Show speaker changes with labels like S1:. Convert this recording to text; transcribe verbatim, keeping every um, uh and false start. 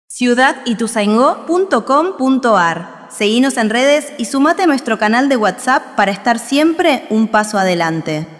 S1: ciudad ituzaingó punto com punto ar. Seguinos en redes y sumate a nuestro canal de WhatsApp para estar siempre un paso adelante.